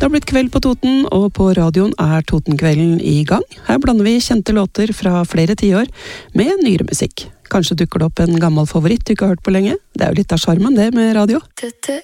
Det har blitt kveld på Toten, og på radioen Totenkvelden i gang. Her blander vi kjente låter fra flere tiår med nyere musikk. Kanskje dukker det opp en gammel favoritt du ikke har hørt på lenge. Det jo litt av charmen det med radio. Dette